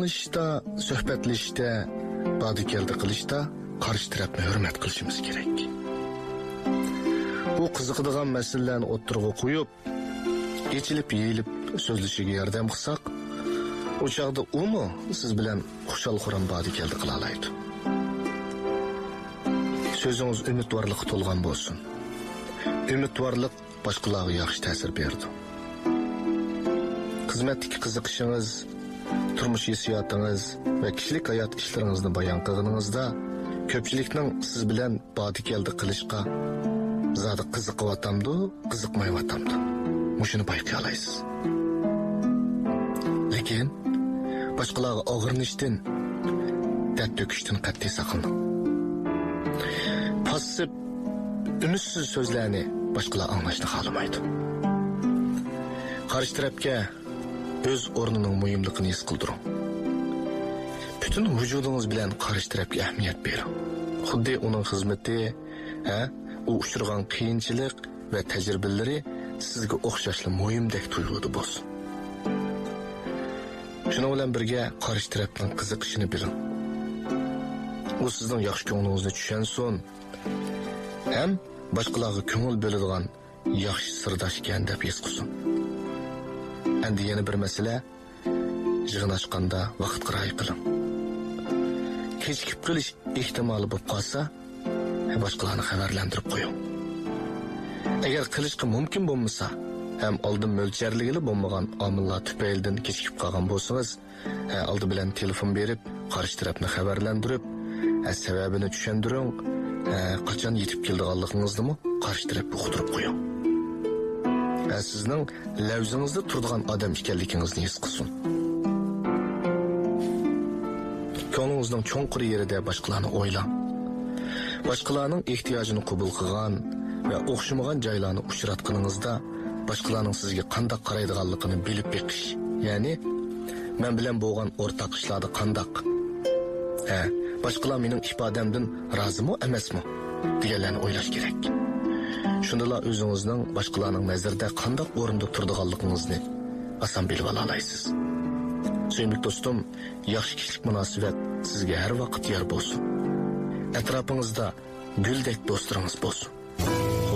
anglashda, suhbatlashishda, badikeldi qilishda qarshi tarafni hurmat qilishimiz kerak. Bu qiziqadigan masalalarni o'ttirg'a qo'yib, yechilib yeyilib so'zlashiga yordam qilsak, o chaqda umu siz bilan xushal-xuram badikeldi qila oladi. Sözünüz umidvorlikqa to'lgan bo'lsin. Umidvorlik boshqalarga yaxshi ta'sir berdi. Xizmatdagi qiziqishingiz, turmush hissiyotingiz va kishilik hayot ishlaringizni bayon qilganingizda ko'pchilikning siz bilan badikeldi qilishga zodi qiziqyaptamdi, qiziqmayaptamdi. Mushuni bayqay olasiz. Lekin boshqalarga og'irnishdan, dard to'kishdan qat'iy saqlaning. Passiv, ümidsiz so'zlarni boshqalar anglashni xohlamaydi. Qarshi tarafga o'z o'rnining muhimligini his qildiring. Butun vujudingiz bilan qarshi tarafga ahamiyat bering. Xuddi uning xizmati, u uchirgan qiyinchilik va tajribalari sizga o'xshashli muhimdek tuyuladi bo'lsin. Shuning bilan birga qarshi tarafning qiziqishini biling. U sizning yaxshi ko'nglingizni tushunsin, ham boshqalarga ko'ngil bo'ladigan yaxshi sirdosh ekan deb his qilsin. Endi yana bir masala, yig'in ochganda vaqtga rioya qiling. Kechikib qolish ehtimoli bo'lib qolsa, boshqalarni xabarlantirib qo'ying. Agar qilishga mumkin bo'lmasa, ham oldin mo'ljalligili bo'lmagan omillar tufaylidan kechikib qolgan bo'lsangiz, oldi bilan telefon berib, qarshi tarafni xabarlantirib, sababini tushuntiring, qachon yetib kelganligingizni qarshi tarafga uqtirib qo'ying. Sizning lavzingizda turadigan odam ekanligingizni his qilsin. Ko'nglingizning cho'nqir yerida boshqalarni o'ylang. Boshqalarning ehtiyojini qabul qilgan va o'xshamagan joylarni uchratganingizda boshqalarning sizga qanday qaraydiganligini bilib beqish, ya'ni men bilan bo'lgan o'rtaq ishlarda qanday, boshqalar mening ifodamdan rozimi emasmi deganlarni o'ylash kerak. Shundalar o'zingizning boshqalarning nazarida qanday o'rinda turadiganligingizni oson bilib olasiz. Sevimli do'stim, yaxshi kishilik munosabat sizga har vaqt yor bo'lsin. Atrofingizda guldek do'stlaringiz bo'lsin.